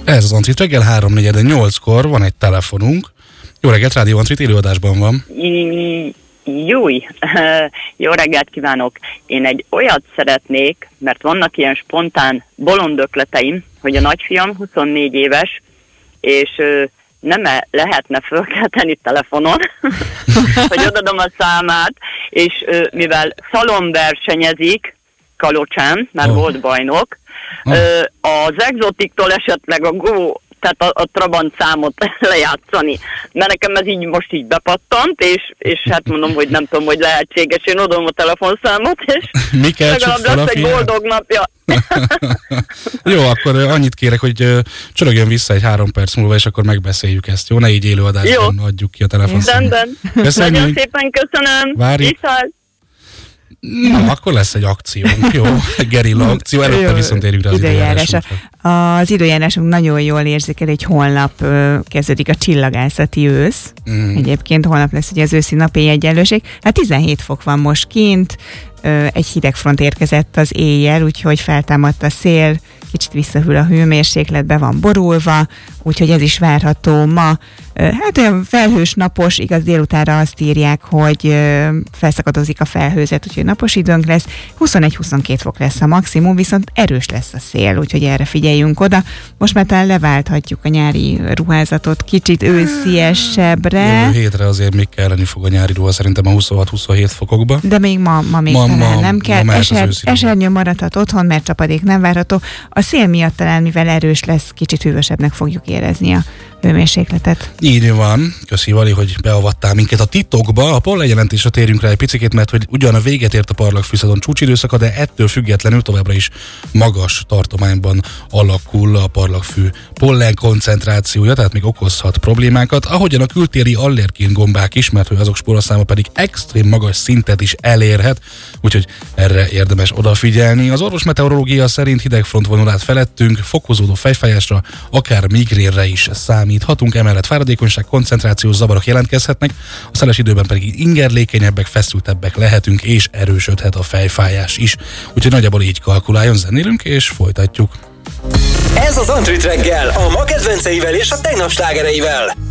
Ez az Antrit reggel 3:48-kor van egy telefonunk. Jó reggelt, Rádió Antrit élőadásban van. Jó reggelt kívánok! Én egy olyat szeretnék, mert vannak ilyen spontán bolond ötleteim, hogy a nagyfiam 24 éves, és nem lehetne fölkelteni telefonon, hogy odadom a számát, és mivel szalonversenyezik Kalocsán, már volt bajnok, az Exotiktól esetleg a Go, tehát a Trabant számot lejátszani. Mert nekem ez így most így bepattant, és hát mondom, hogy nem tudom, hogy lehetséges, én adom a telefonszámot, és legalább lesz egy boldog napja. Jó, akkor annyit kérek, hogy csörögjön vissza egy 3 perc múlva, és akkor megbeszéljük ezt. Jó, ne így élőadásban adjuk ki a telefonszámot. Köszönjük. Nagyon szépen köszönöm. Várjuk. Na, akkor lesz egy akciónk, jó? Egy gerilla akció, előtte viszont érjük rá az időjárásra. Az időjárásunk nagyon jól érzékel, hogy holnap kezdődik a csillagászati ősz. Egyébként holnap lesz ugye az őszi napi egyenlőség. Hát 17 fok van most kint, egy hidegfront érkezett az éjjel, úgyhogy feltámadt a szél, kicsit visszahűl a hőmérséklet, be van borulva, úgyhogy ez is várható ma. Hát olyan felhős, napos, igaz délutánra azt írják, hogy felszakadozik a felhőzet, úgyhogy napos időnk lesz. 21-22 fok lesz a maximum, viszont erős lesz a szél, úgyhogy erre figyeljünk oda. Most már talán leválthatjuk a nyári ruházatot kicsit ősziesebbre. Jövő hétre azért még kelleni fog a nyári ruha, szerintem a 26-27 fokokba. De még ma még talán nem kell. Esernyő maradhat otthon, mert csapadék nem várható. A szél miatt talán, mivel erős lesz, kicsit hűvösebbnek fogjuk érezni a hőmérsékletet. Így van. Köszi, Vali, hogy beavattál minket a titokba. A pollenjelentésre térjünk rá egy picikét, mert hogy ugyan a véget ért a parlagfűszezon csúcsidőszaka, de ettől függetlenül továbbra is magas tartományban alakul a parlagfű pollen koncentrációja, tehát még okozhat problémákat, ahogyan a kültéri allergén gombák is, mert hogy azok spóraszáma pedig extrém magas szintet is elérhet, úgyhogy erre érdemes odafigyelni. Az orvosmeteorológia szerint hidegfront vonul át felettünk, fokozódó fejfájásra, akár migrénre is számíthatunk, emellett fáradékonyság, koncentrációs zavarok jelentkezhetnek, a szeles időben pedig ingerlékenyebbek, feszültebbek lehetünk, és erősödhet a fejfájás is. Úgyhogy nagyjából így kalkuláljon, zenélünk, és folytatjuk. Ez az Antrit reggel, a ma kedvenceivel és a tegnap slágereivel.